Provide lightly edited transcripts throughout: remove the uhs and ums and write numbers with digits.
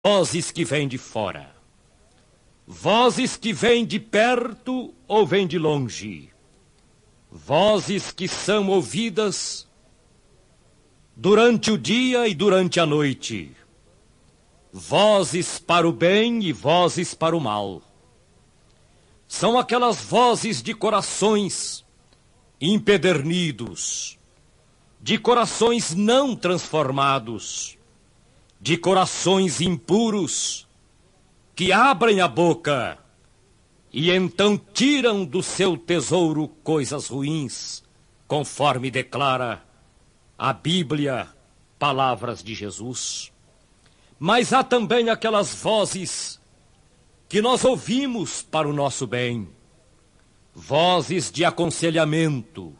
Vozes que vêm de fora, vozes que vêm de perto ou vêm de longe, vozes que são ouvidas durante o dia e durante a noite, vozes para o bem e vozes para o mal. São aquelas vozes de corações empedernidos, de corações não transformados, de corações impuros, que abrem a boca e então tiram do seu tesouro coisas ruins, conforme declara a Bíblia, palavras de Jesus. Mas há também aquelas vozes que nós ouvimos para o nosso bem, vozes de aconselhamento,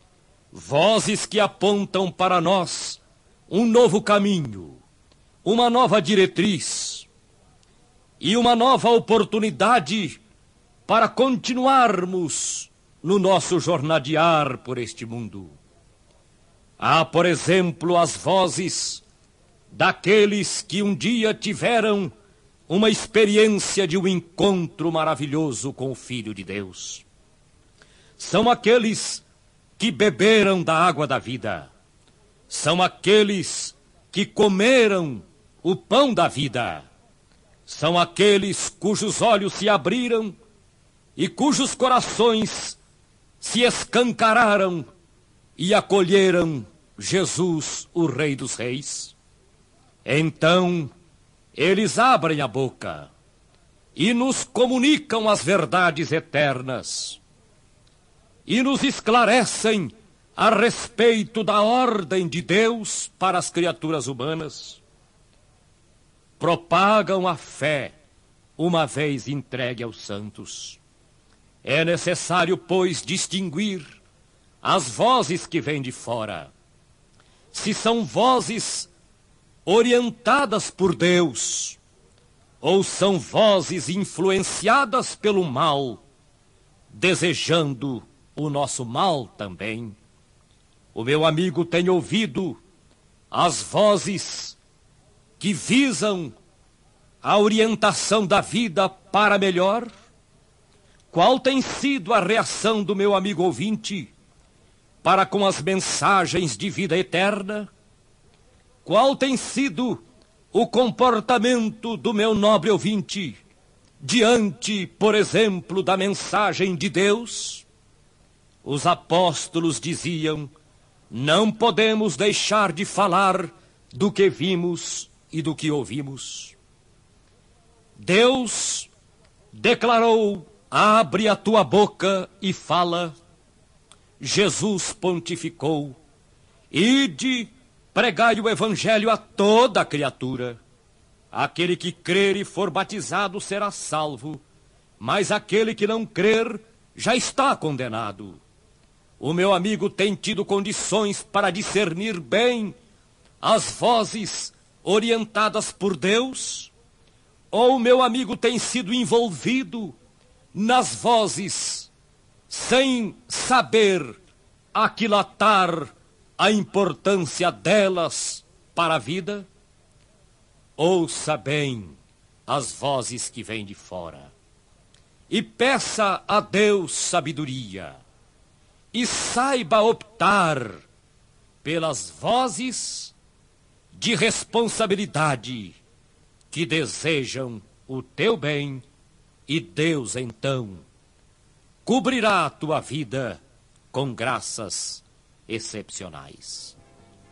vozes que apontam para nós um novo caminho, uma nova diretriz e uma nova oportunidade para continuarmos no nosso jornadear por este mundo. Há, por exemplo, as vozes daqueles que um dia tiveram uma experiência de um encontro maravilhoso com o Filho de Deus. São aqueles que beberam da água da vida. São aqueles que comeram o pão da vida. São aqueles cujos olhos se abriram e cujos corações se escancararam e acolheram Jesus, o Rei dos Reis. Então, eles abrem a boca e nos comunicam as verdades eternas e nos esclarecem a respeito da ordem de Deus para as criaturas humanas. Propagam a fé, uma vez entregue aos santos. É necessário, pois, distinguir as vozes que vêm de fora. Se são vozes orientadas por Deus, ou são vozes influenciadas pelo mal, desejando o nosso mal também. O meu amigo tem ouvido as vozes que visam a orientação da vida para melhor? Qual tem sido a reação do meu amigo ouvinte para com as mensagens de vida eterna? Qual tem sido o comportamento do meu nobre ouvinte diante, por exemplo, da mensagem de Deus? Os apóstolos diziam: não podemos deixar de falar do que vimos e do que ouvimos. Deus declarou: abre a tua boca e fala. Jesus pontificou: ide, pregai o evangelho a toda a criatura. Aquele que crer e for batizado será salvo, mas aquele que não crer já está condenado. O meu amigo tem tido condições para discernir bem as vozes orientadas por Deus? Ou o meu amigo tem sido envolvido nas vozes sem saber aquilatar a importância delas para a vida? Ouça bem as vozes que vêm de fora e peça a Deus sabedoria e saiba optar pelas vozes de responsabilidade que desejam o teu bem, e Deus então cobrirá a tua vida com graças excepcionais.